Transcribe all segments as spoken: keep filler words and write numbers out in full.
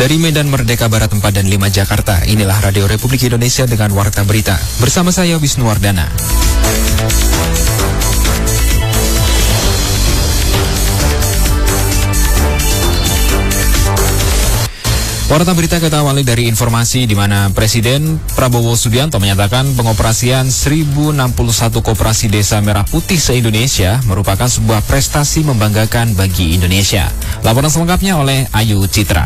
Dari Medan Merdeka Barat empat dan lima Jakarta, inilah Radio Republik Indonesia dengan Warta Berita. Bersama saya Wisnuwardana. Warta Berita kita awali dari informasi di mana Presiden Prabowo Subianto menyatakan pengoperasian seribu enam puluh satu koperasi desa merah putih se-Indonesia merupakan sebuah prestasi membanggakan bagi Indonesia. Laporan selengkapnya oleh Ayu Citra.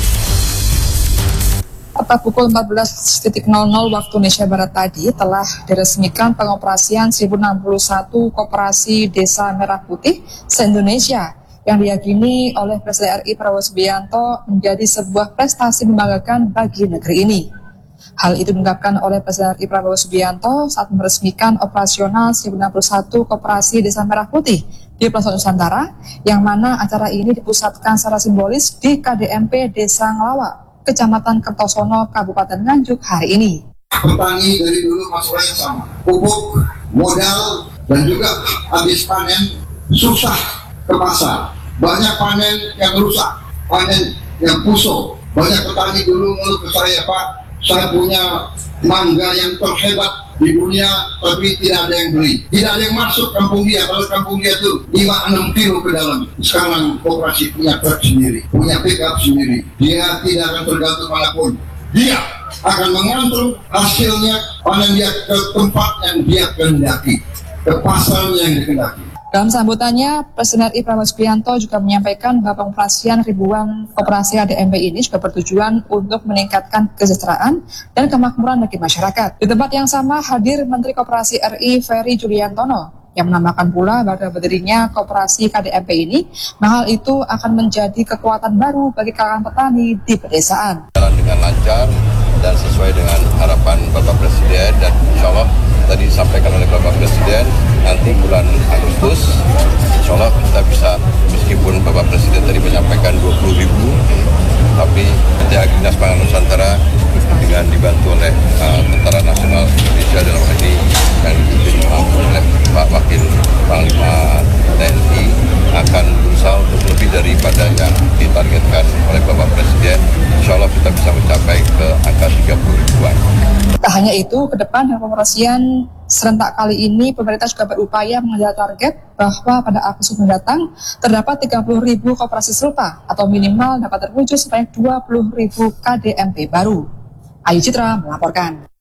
Tepat pukul empat belas nol nol waktu Indonesia Barat tadi telah diresmikan pengoperasian seribu enam puluh satu koperasi desa merah putih se-Indonesia yang diyakini oleh Presiden R I Prabowo Subianto menjadi sebuah prestasi membanggakan bagi negeri ini. Hal itu diungkapkan oleh Presiden R I Prabowo Subianto saat meresmikan operasional seribu enam puluh satu koperasi desa merah putih di pelosok Nusantara, yang mana acara ini dipusatkan secara simbolis di K D M P Desa Ngelawa, Kecamatan Kertosono, Kabupaten Nganjuk hari ini. Petani dari dulu masalahnya sama, pupuk, modal, dan juga habis panen susah ke pasar. Banyak panen yang rusak, panen yang busuk. Banyak petani dulu menurut ke saya, Pak, saya punya mangga yang terhebat di dunia, tapi tidak ada yang beli. Tidak ada yang masuk kampung dia. Kalau kampung dia itu lima enam kilo ke dalam. Sekarang koperasi punya truk sendiri, punya pickup sendiri. Dia tidak akan tergantung manapun. Dia akan mengantar hasilnya, panen dia ke tempat yang dia kehendaki, ke pasar yang dikehendaki. Dalam sambutannya, Presiden R I Prabowo Subianto juga menyampaikan bahwa pengoperasian ribuan koperasi K D M P ini juga bertujuan untuk meningkatkan kesejahteraan dan kemakmuran bagi masyarakat. Di tempat yang sama hadir Menteri Koperasi R I Ferry Juliantono yang menambahkan pula bahwa berdirinya koperasi K D M P ini, hal itu akan menjadi kekuatan baru bagi kalangan petani di pedesaan. Jalan dengan lancar dan sesuai dengan harapan Bapak Presiden, dan insya Allah tadi disampaikan oleh Bapak Presiden, nanti bulan Agustus insya Allah kita bisa, meskipun Bapak Presiden tadi menyampaikan dua puluh ribu, tapi P T A Dinas Pangan Nusantara dengan dibantu oleh uh, Tentara Nasional Indonesia dalam hal ini yang dipimpin oleh Pak Wakil Panglima T N I akan berusaha untuk lebih daripada yang ditargetkan oleh Bapak Presiden. Insya Allah kita bisa mencapai ke angka tiga puluh ribuan. Tak hanya itu, ke depan dalam pengoperasian serentak kali ini, pemerintah juga berupaya mengejar target bahwa pada Agustus mendatang terdapat tiga puluh ribu koperasi serupa atau minimal dapat terwujud sebanyak dua puluh ribu K D M P baru. Ayu Citra melaporkan.